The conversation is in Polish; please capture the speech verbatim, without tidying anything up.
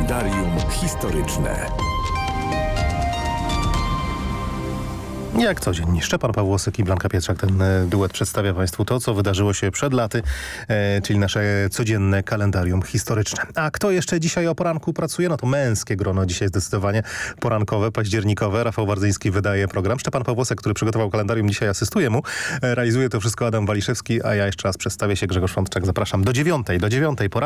Kalendarium historyczne. Jak codziennie Szczepan Pawłosek i Blanka Pietrzak. Ten duet przedstawia Państwu to, co wydarzyło się przed laty, e, czyli nasze codzienne kalendarium historyczne. A kto jeszcze dzisiaj o poranku pracuje? No to męskie grono dzisiaj zdecydowanie porankowe, październikowe. Rafał Wardzyński wydaje program. Szczepan Pawłosek, który przygotował kalendarium, dzisiaj asystuje mu. E, realizuje to wszystko Adam Waliszewski, a ja jeszcze raz przedstawię się, Grzegorz Fączak. Zapraszam do dziewiątej. Do dziewiątej poranku.